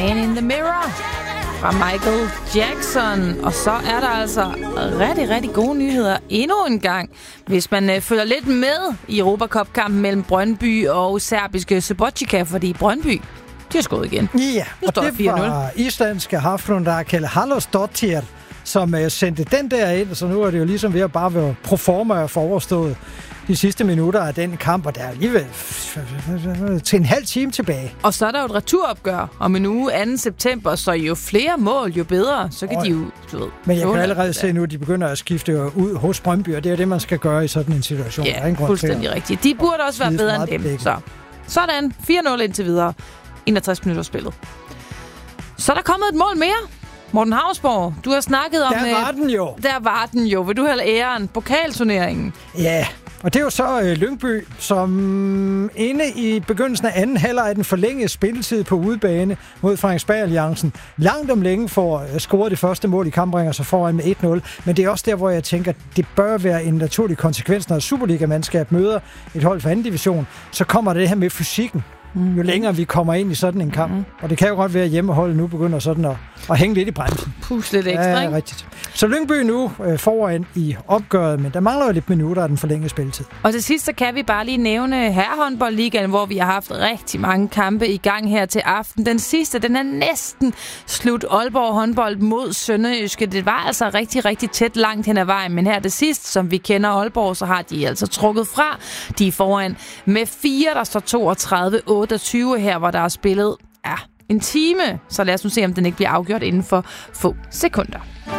Man in the Mirror fra Michael Jackson. Og så er der altså rigtig, rigtig gode nyheder endnu en gang. Hvis man følger lidt med i Europacup-kampen mellem Brøndby og serbiske Subotica, fordi Brøndby, de har skåret igen. Ja, og det var islandske Hafrun Rakel Hallorsdottir, som sendte den der ind, så nu er det jo ligesom ved at bare være proforma for overstået de sidste minutter af den kamp, og der er alligevel til en halv time tilbage. Og så er der jo et returopgør om en uge 2. september, så jo flere mål, jo bedre, så kan de jo, du ved... Men jeg kan allerede se nu, at de begynder at skifte ud hos Brøndby, og det er det, man skal gøre i sådan en situation. Ja, fuldstændig rigtigt. De burde også være bedre end dem. Så. Sådan, 4-0 indtil videre. 61 minutter spillet. Så er der kommet et mål mere. Morten Hausborg, du har snakket om... Der var den jo. Vil du have æren? Pokalturneringen. Ja, og det er jo så Lyngby, som inde i begyndelsen af anden halvleg af den forlængede spilletid på udebane mod Frederiksberg-alliancen langt om længe får scoret det første mål i kampen, så foran med 1-0. Men det er også der, hvor jeg tænker, det bør være en naturlig konsekvens, når Superliga-mandskab møder et hold fra anden division. Så kommer det her med fysikken. Jo længere vi kommer ind i sådan en kamp. Og det kan jo godt være, at hjemmeholdet nu begynder sådan at hænge lidt i bremsen. Pus lidt ekstra, ja, rigtigt. Så Lyngby nu foran i opgøret, men der mangler jo lidt minutter af den forlængede spilletid. Og til sidst, så kan vi bare lige nævne herrehåndboldligaen, hvor vi har haft rigtig mange kampe i gang her til aften. Den sidste, den er næsten slut. Aalborg håndbold mod Sønderjyske. Det var altså rigtig, rigtig tæt langt hen ad vejen, men her det sidste, som vi kender Aalborg, så har de altså trukket fra. De er foran med 4, der står 32-28 her, hvor der er spillet en time. Så lad os nu se, om den ikke bliver afgjort inden for få sekunder.